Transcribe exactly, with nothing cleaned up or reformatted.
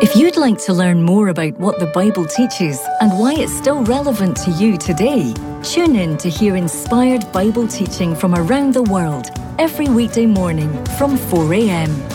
If you'd like to learn more about what the Bible teaches and why it's still relevant to you today, tune in to hear inspired Bible teaching from around the world every weekday morning from four a m